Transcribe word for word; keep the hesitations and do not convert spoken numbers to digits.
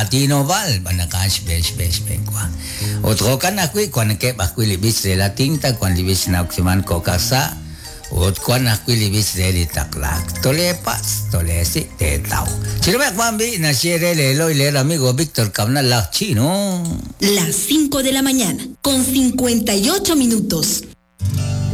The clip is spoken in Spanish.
Latino val, banakash besh besh bengwa. Otro kan aku kuan ke aku libis de la tinta kuan libis na kuman kokasa. Ot kuan aku libis de li taklak. Tole pas, tole si te tau. Chirme kwambi na shere le lo le amigo Víctor Camna la chino. Las cinco de la mañana con cincuenta y ocho minutos.